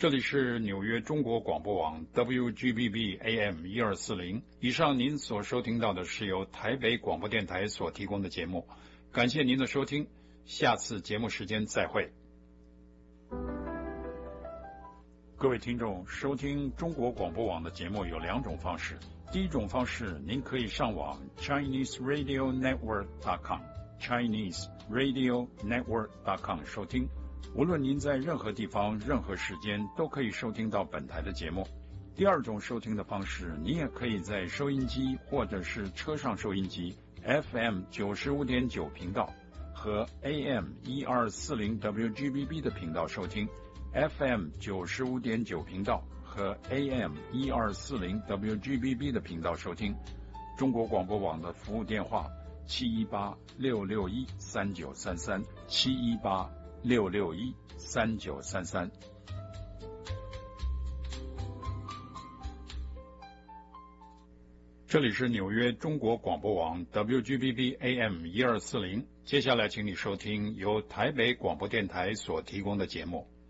这里是纽约中国广播网 WGBB AM 1240。以上您所收听到的是由台北广播电台所提供的节目，感谢您的收听，下次节目时间再会。各位听众，收听中国广播网的节目有两种方式。第一种方式，您可以上网 ChineseRadioNetwork.com 收听。无论您在任何地方、任何时间，都可以收听到本台的节目。第二种收听的方式，你也可以在收音机或者是车上收音机 FM 95.9频道和 AM 1240 WGBB 的频道收听。FM 95.9频道和 AM 1240 WGBB 的频道收听。中国广播网的服务电话718-661-3933 718-661-3933。这里是纽约中国广播网 WGBB AM 1240。接下来请你收听由台北广播电台所提供的节目。